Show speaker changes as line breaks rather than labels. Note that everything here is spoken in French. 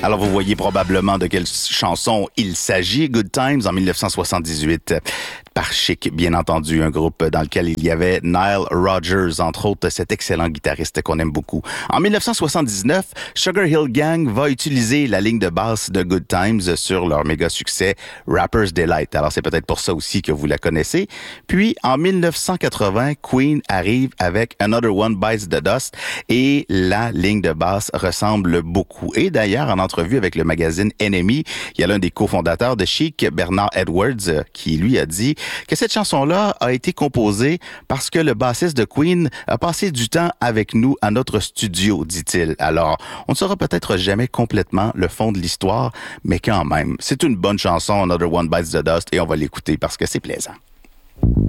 Alors, vous voyez probablement de quelle chanson il s'agit. Good Times en 1978. Par Chic, bien entendu, un groupe dans lequel il y avait Nile Rodgers, entre autres, cet excellent guitariste qu'on aime beaucoup. En 1979, Sugar Hill Gang va utiliser la ligne de basse de Good Times sur leur méga succès Rapper's Delight. Alors, c'est peut-être pour ça aussi que vous la connaissez. Puis, en 1980, Queen arrive avec Another One Bites the Dust et la ligne de basse ressemble beaucoup. Et d'ailleurs, en entrevue avec le magazine NME, il y a l'un des cofondateurs de Chic, Bernard Edwards, qui lui a dit que cette chanson-là a été composée parce que le bassiste de Queen a passé du temps avec nous à notre studio, dit-il. Alors, on ne saura peut-être jamais complètement le fond de l'histoire, mais quand même, c'est une bonne chanson, Another One Bites the Dust, et on va l'écouter parce que c'est plaisant.